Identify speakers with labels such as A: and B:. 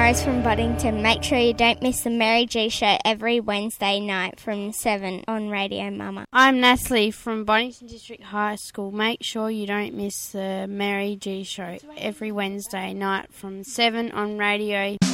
A: Morris from Boddington. Make sure you don't miss the Mary G Show every Wednesday night from 7 on Radio Mama.
B: I'm Natalie from Boddington District High School. Make sure you don't miss the Mary G Show every Wednesday night from 7 on Radio